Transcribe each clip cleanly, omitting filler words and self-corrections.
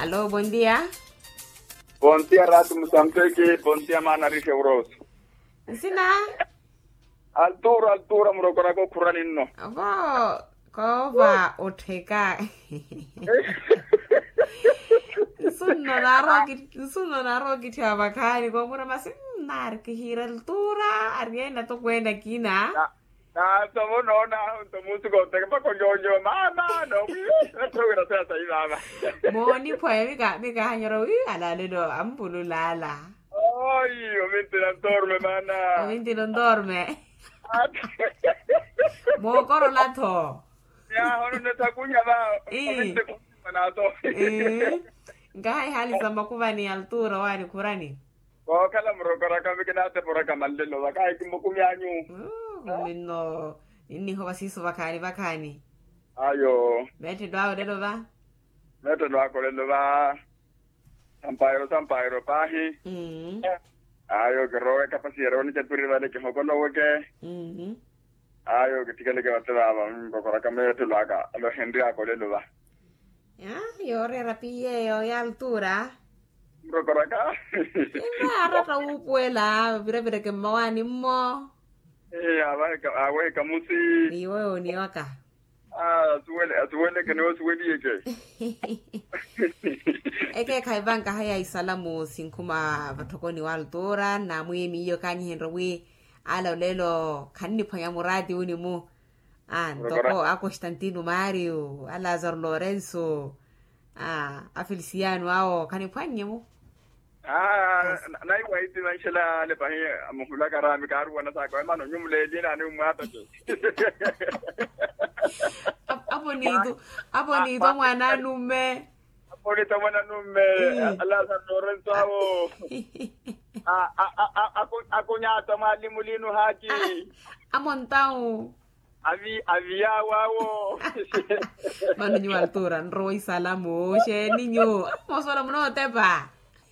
Aló, buen día. Buen día, Rato Mozambique, buen día, Manari Cheuros. Sina? Altura, Murokora, Kuranino. Kova, Oteka. Sunno naro kichaba kani kwa mura masi kihira altura arienda to kwenda kina. Tomo no músico te pa con yo mama no no sasa mama Moni pwe mika hanyoro ala ledo ambulu lala. Ay, ovente non dorme mana. Ovente non dorme. Mo koro lato. Ya hono ne takunya ba. Ovente mana to. Ngai hali samba kuva ni altura wani kurani. Ko kala murokora kami kinate poraka mallelo bakai kimbukumyanyu. Minno inni ho basiso bakani. Ayo. Mete dwa dedo ba. Mete dwa ko dedo ba. Sampairo pahi. Ayo que roe capacero ni chaturi vale que moko no weke. Ayo que tikale que batela ba ko raka mete laga lo Henry ko dedo ba. Ya, yo re rapie yo ya altura. Murokora. Ina rata upuela, vire que mwani mo. Awe kamusi. Ni wewe ni waka. Suele que no suele yeke. Eke kaibanka haya isalamu sinkuma batokoni wa altura na muimi yo kanyi henrowi ala lelo kanni panya muradi unimu. Toko a Constantino Mario, a Lazar Lorenzo, a Feliciano ao kanni panya mu. Nai waiti na shela le pahi amhula karami karu wana sa ko mano nyumle dina ni umata je. Abonido mwana nume. Abonito mwana nume ala sa Lorenzo ao. Akunyata mwalimu linu haki. Amontao. Avia wao. Mano nyu altura nroi salamu she niño. Mosora mno tepa.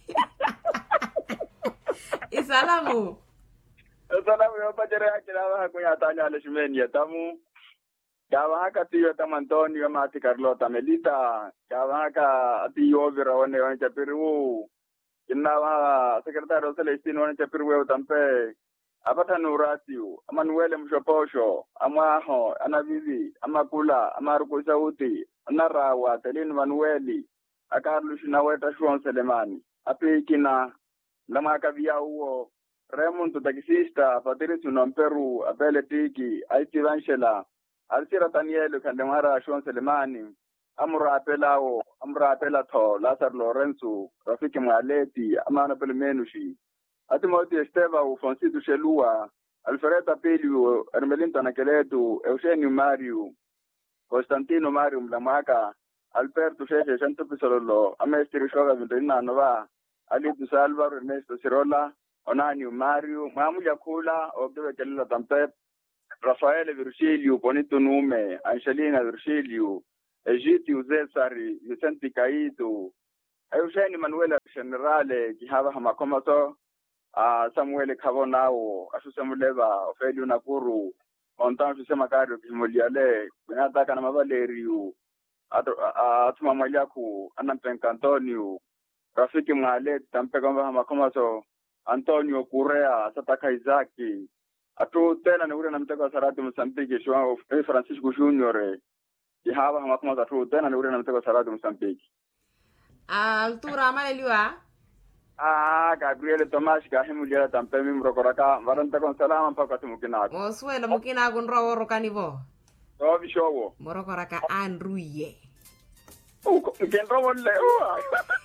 Isalamu yo pajere akira kunyata nyale shimeni tamu. Kawa haka tiyo tamantoni wa mati Carlota Melita. Kawa haka atiyo vira wane wane chapiru. Inawa sekretario Celestino wane chapiru tampe. Apata Nuratiu, Amanuele Mshoposho, Amaho, Anavivi, Amakula, Amaruko Sauti, Anarawa, Telin Manueli, Akarlu Shinaweta Shuan Selemani, Apikina, Lamaka Viauo, Raymond Tagisista, Patricio Namperu, Abele Tiki, Aiti Vanshela, Alcira Tanielu, Kandemara Shuan Selemani, Amura Apelao, Amura Apelato, Lazar Lorenzo, Rafiki Maleti, Amana Pelmenushi. Atimoti Esteva o Francisco Chelua, Alfredo Apelio, Hermelinto Nakeletu, Eugenio Mario, Constantino Mario Mlamaka, Alberto Cheche, Santo Pisololo, Amestri Shoga Vindina Nova, Alito Salvador, Ernesto Cirola, Onanio Mario, Mamu Yakula, Obdebe Kelila Tampep, Rafaele Virgilio, Bonito Nume, Angelina Virgilio, Egitio Zesari, Vicente Caído, Eugenio Manuela Generale, Gihava Hamakomato, Samuel Kabonao, Asusamuleva, Ofelio Nakuru, Montan Susemakario, Kimoliale, Benataka Namavalerio, Atuma Mayaku, Anampen Antonio, Rafiki Male, Tampegamba Makomaso, Antonio Correa, Sataka Izaki, Atu Tena Nura Namteko Sarati Mozambique, João Francisco Junior, Ihava Makomasa Atu Tena Nura Namteko Sarati Mozambique. Altura Maleliwa. Gabriel Tomas Gahimulia Tampemi Mrokoraka, Varanta Consalama Paka Mukinago. Mosuela Mukinago Nro Rocanivo. Robi Show. Morokoraka Andruye. Can roll Leo.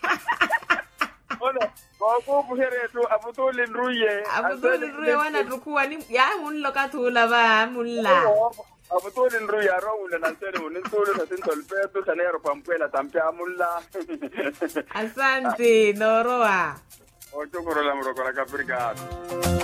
Boku here to Abutulin Ruye. Abutulin Ruye wana tukua ni ya munlokatula ba mulla. Abutulin Ruya Rowl and Antero Nintulu Satinto Peto Sanero Pampela Tampia Mulla. Asante Noroa. Ocho por la Morocoraka Brigade.